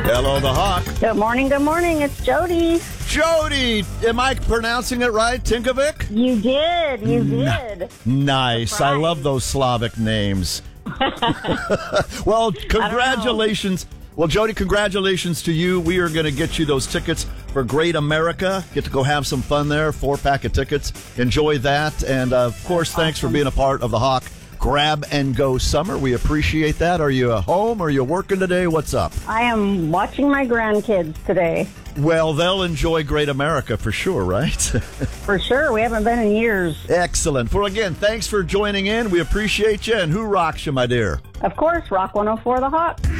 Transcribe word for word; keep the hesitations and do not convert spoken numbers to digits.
Hello, the Hawk. Good morning, good morning. It's Jody. Jody, am I pronouncing it right? Tinkovic? You did. You did. Nice. Surprise. I love those Slavic names. Well, congratulations. Well, Jody, congratulations to you. We are going to get you those tickets for Great America. Get to go have some fun there. Four pack of tickets. Enjoy that. And, uh, of course, thanks for being a part of the Hawk Grab and Go Summer. We appreciate that. Are you at home? Are you working today? What's up? I am watching my grandkids today. Well, they'll enjoy Great America for sure, right? For sure. We haven't been in years. Excellent. Well, again, thanks for joining in. We appreciate you. And who rocks you, my dear? Of course, Rock one oh four The Hawk.